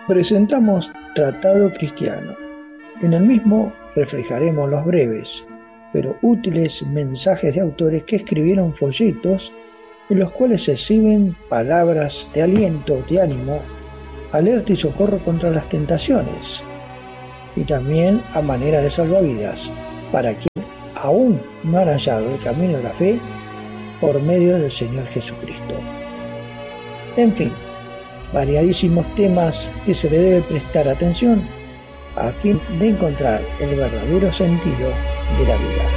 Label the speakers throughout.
Speaker 1: Presentamos Tratado Cristiano. En el mismo reflejaremos los breves, pero útiles mensajes de autores que escribieron folletos en los cuales se exhiben palabras de aliento, de ánimo, alerta y socorro contra las tentaciones, y también a manera de salvavidas para quien aún no han hallado el camino de la fe por medio del Señor Jesucristo. En fin, variadísimos temas que se le debe prestar atención a fin de encontrar el verdadero sentido de la vida.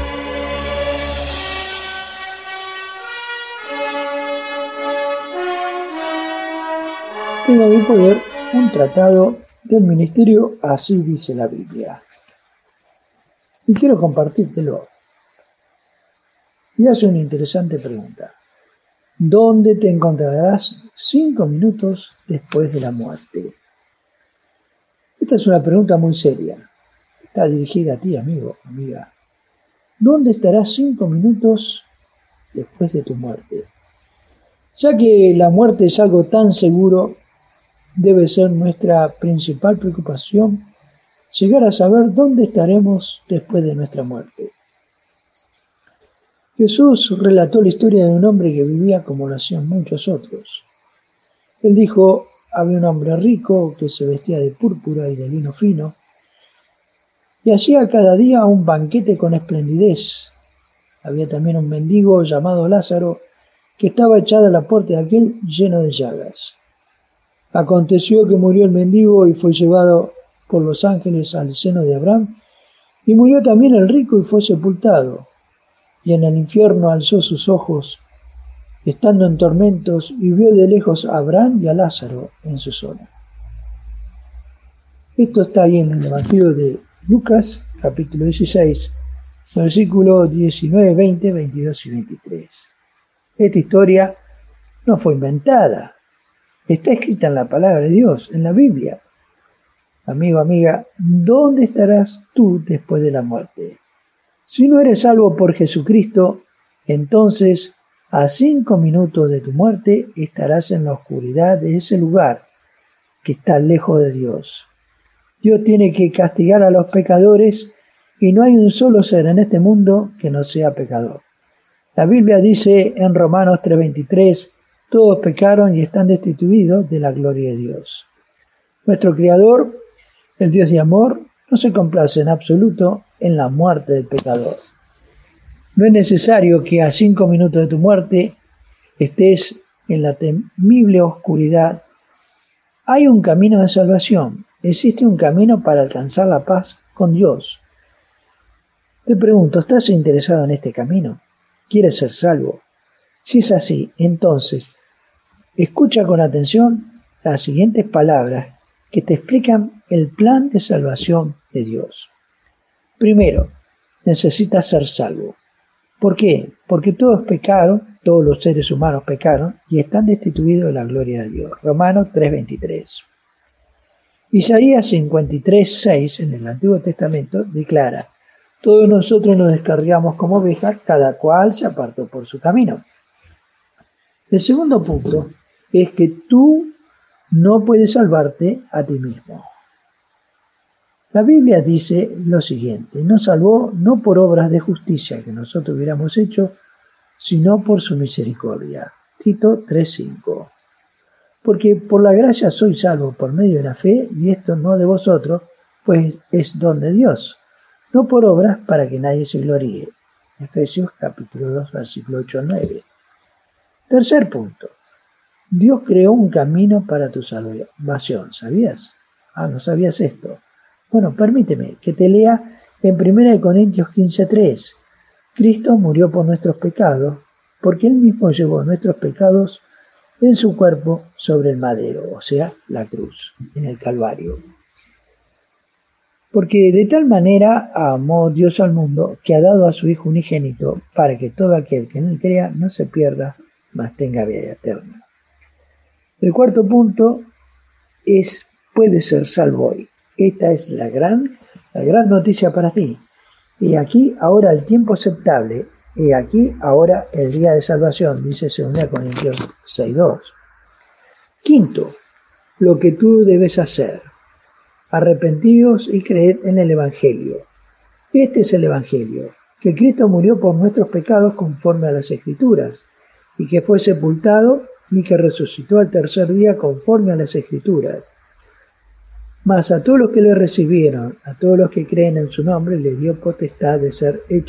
Speaker 1: Tengo en mi poder un tratado del ministerio, así dice la Biblia, y quiero compartírtelo. Y hace una interesante pregunta: ¿dónde te encontrarás 5 minutos después de la muerte? Esta es una pregunta muy seria. Está dirigida a ti, amigo, amiga. ¿Dónde estarás 5 minutos después de tu muerte? Ya que la muerte es algo tan seguro, debe ser nuestra principal preocupación llegar a saber dónde estaremos después de nuestra muerte. Jesús relató la historia de un hombre que vivía como lo hacían muchos otros. Él dijo: había un hombre rico que se vestía de púrpura y de lino fino, y hacía cada día un banquete con esplendidez. Había también un mendigo llamado Lázaro, que estaba echado a la puerta de aquel lleno de llagas. Aconteció que murió el mendigo y fue llevado por los ángeles al seno de Abraham, y murió también el rico y fue sepultado. Y en el infierno alzó sus ojos, estando en tormentos, y vio de lejos a Abraham y a Lázaro en su zona. Esto está ahí en el Evangelio de Lucas, capítulo 16, versículos 19, 20, 22 y 23. Esta historia no fue inventada, está escrita en la palabra de Dios, en la Biblia. Amigo, amiga, ¿dónde estarás tú después de la muerte? Si no eres salvo por Jesucristo, entonces a 5 minutos de tu muerte estarás en la oscuridad de ese lugar que está lejos de Dios. Dios tiene que castigar a los pecadores y no hay un solo ser en este mundo que no sea pecador. La Biblia dice en Romanos 3:23, todos pecaron y están destituidos de la gloria de Dios. Nuestro Creador, el Dios de amor, no se complace en absoluto en la muerte del pecador. No es necesario que a 5 minutos de tu muerte estés en la temible oscuridad. Hay un camino de salvación, existe un camino para alcanzar la paz con Dios. Te pregunto, ¿estás interesado en este camino? ¿Quieres ser salvo? Si es así, entonces, escucha con atención las siguientes palabras que te explican el plan de salvación de Dios. Primero, necesitas ser salvo. ¿Por qué? Porque todos pecaron, todos los seres humanos pecaron y están destituidos de la gloria de Dios. Romanos 3:23. Isaías 53:6 en el Antiguo Testamento declara: todos nosotros nos descarriamos como ovejas, cada cual se apartó por su camino. El segundo punto es que tú no puedes salvarte a ti mismo. La Biblia dice lo siguiente: nos salvó no por obras de justicia que nosotros hubiéramos hecho, sino por su misericordia. Tito 3:5. Porque por la gracia soy salvo por medio de la fe, y esto no de vosotros, pues es don de Dios, no por obras para que nadie se gloríe. Efesios capítulo 2, versículo 8 al 9. Tercer punto: Dios creó un camino para tu salvación. ¿Sabías? ¿No sabías esto? Bueno, permíteme que te lea en 1 Corintios 15:3. Cristo murió por nuestros pecados, porque Él mismo llevó nuestros pecados en su cuerpo sobre el madero, o sea, la cruz, en el Calvario. Porque de tal manera amó Dios al mundo, que ha dado a su Hijo unigénito, para que todo aquel que en Él crea no se pierda, mas tenga vida eterna. El cuarto punto es: puedes ser salvo hoy. Esta es la gran noticia para ti. Y aquí ahora el tiempo aceptable, y aquí ahora el día de salvación, dice 2 Corintios 6:2. Quinto, lo que tú debes hacer. Arrepentíos y creed en el Evangelio. Este es el Evangelio, que Cristo murió por nuestros pecados conforme a las Escrituras, y que fue sepultado y que resucitó al tercer día conforme a las Escrituras. Mas a todos los que le recibieron, a todos los que creen en su nombre, les dio potestad de ser hechos